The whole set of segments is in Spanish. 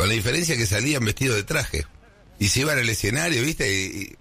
Con la diferencia que salían vestidos de traje. Y se iban al escenario, ¿viste?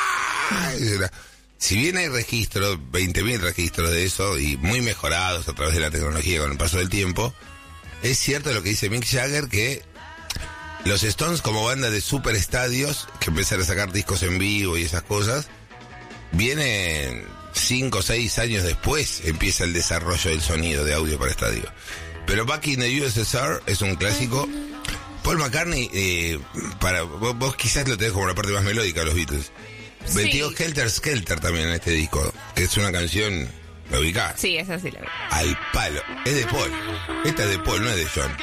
Si bien hay registros, 20.000 registros de eso, y muy mejorados a través de la tecnología con el paso del tiempo, es cierto lo que dice Mick Jagger, que los Stones como banda de super estadios, que empezaron a sacar discos en vivo y esas cosas, vienen 5 o 6 años después, empieza el desarrollo del sonido de audio para estadio. Pero Back in the USSR es un clásico. Paul McCartney, vos quizás lo tenés como la parte más melódica de los Beatles. Sí. Metió Helter Skelter también en este disco, que es una canción, ¿la ubicás? Sí, esa sí la veo. Al palo. Es de Paul. Esta es de Paul, no es de John.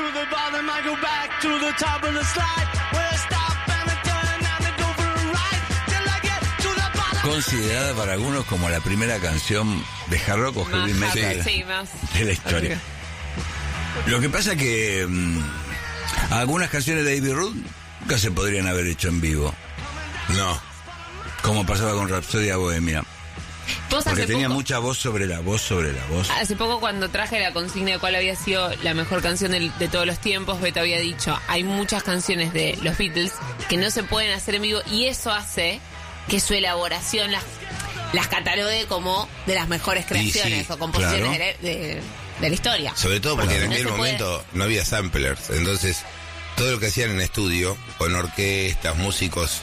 Considerada para algunos como la primera canción de hard rock o heavy metal de la historia. Lo que pasa que algunas canciones de Abbey Road nunca se podrían haber hecho en vivo. No. Como pasaba con Rapsodia Bohemia. Porque tenía mucha voz sobre la voz. Hace poco, cuando traje la consigna de cuál había sido la mejor canción de todos los tiempos, Beto había dicho, hay muchas canciones de los Beatles que no se pueden hacer en vivo, y eso hace que su elaboración las catalogue como de las mejores creaciones o composiciones, claro, de la historia. Sobre todo porque en aquel momento no había samplers, entonces todo lo que hacían en estudio, con orquestas, músicos,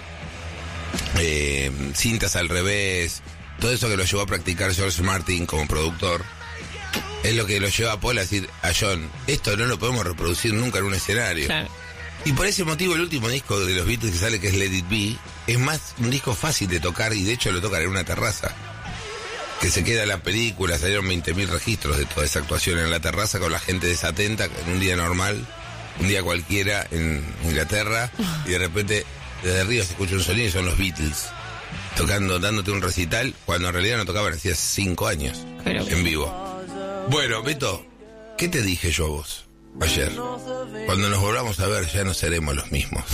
cintas al revés, todo eso que lo llevó a practicar George Martin como productor, es lo que lo lleva a Paul a decir a John, esto no lo podemos reproducir nunca en un escenario. Claro. Y por ese motivo el último disco de los Beatles que sale, que es Let It Be, es más un disco fácil de tocar, y de hecho lo tocan en una terraza. Que se queda la película, salieron 20.000 registros de toda esa actuación en la terraza con la gente desatenta, en un día normal, un día cualquiera en Inglaterra, y de repente desde arriba se escucha un sonido y son los Beatles tocando, dándote un recital, cuando en realidad no tocaban hacía 5 años en vivo. Bueno, Beto, ¿qué te dije yo a vos ayer? Cuando nos volvamos a ver ya no seremos los mismos.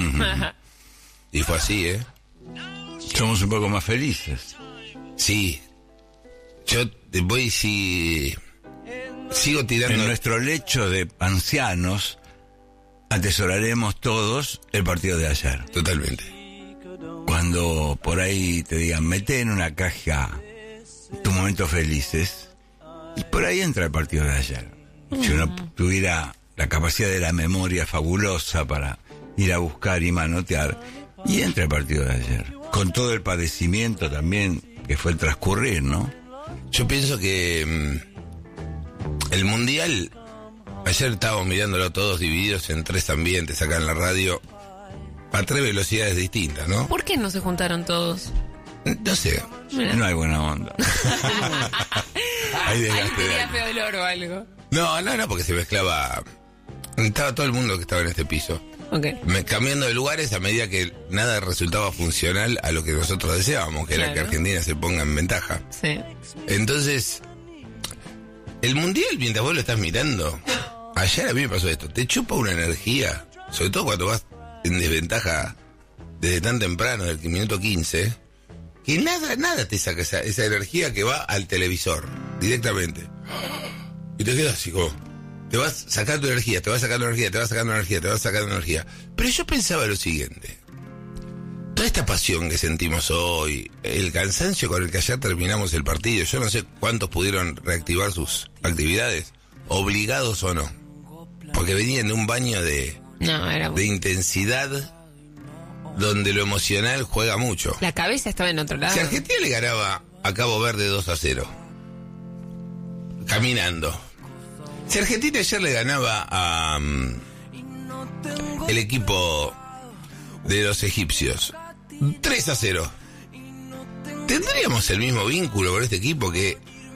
Y fue así, ¿eh? Somos un poco más felices. Sí. Yo sigo tirando. En nuestro lecho de ancianos atesoraremos todos el partido de ayer. Totalmente. Cuando por ahí te digan, mete en una caja tus momentos felices, y por ahí entra el partido de ayer. Si uno tuviera la capacidad de la memoria fabulosa para ir a buscar y manotear, y entra el partido de ayer. Con todo el padecimiento también que fue el transcurrir, ¿no? Yo pienso que el Mundial, ayer estábamos mirándolo todos divididos en 3 ambientes acá en la radio, a 3 velocidades distintas, ¿no? ¿Por qué no se juntaron todos? No sé. Mira. No hay buena onda. Ahí tenía feo olor o algo. No, porque se mezclaba. Estaba todo el mundo que estaba en este piso. Okay. Cambiando de lugares a medida que nada resultaba funcional a lo que nosotros deseábamos, que era que Argentina se ponga en ventaja. Sí. Entonces, el Mundial, mientras vos lo estás mirando, ayer a mí me pasó esto, te chupa una energía, sobre todo cuando vas en desventaja desde tan temprano, del minuto 15, que nada te saca esa energía que va al televisor, directamente. Y te quedas así como, te vas sacando energía, te vas sacando energía, te vas sacando energía, te vas sacando energía. Pero yo pensaba lo siguiente, toda esta pasión que sentimos hoy, el cansancio con el que ayer terminamos el partido, yo no sé cuántos pudieron reactivar sus actividades, obligados o no, porque venían de un baño de intensidad donde lo emocional juega mucho. La cabeza estaba en otro lado. Si Argentina le ganaba a Cabo Verde 2-0, caminando. Si Argentina ayer le ganaba a el equipo de los egipcios 3-0, ¿tendríamos el mismo vínculo con este equipo que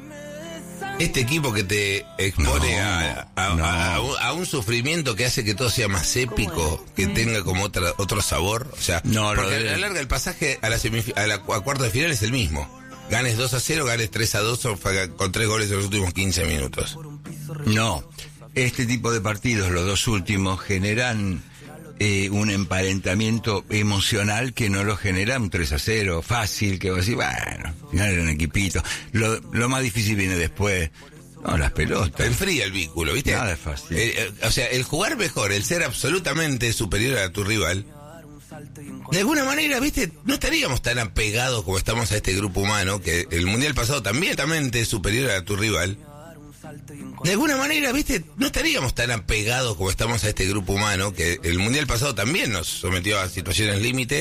te expone a un sufrimiento que hace que todo sea más épico, que tenga como otro sabor? O sea, porque a la larga el pasaje a cuarto de final es el mismo. Ganes 2-0, ganes 3-2 con 3 goles en los últimos 15 minutos. No, este tipo de partidos, los 2 últimos, generan un emparentamiento emocional que no lo genera un 3-0 fácil, que vos decís, bueno, al final era un equipito. Lo más difícil viene después. No, las pelotas. Enfría el vínculo, ¿viste? Nada es fácil. O sea, el jugar mejor, el ser absolutamente superior a tu rival, de alguna manera, ¿viste? No estaríamos tan apegados como estamos a este grupo humano, que el mundial pasado también superior a tu rival. De alguna manera, ¿viste? No estaríamos tan apegados como estamos a este grupo humano, que el mundial pasado también nos sometió a situaciones límite.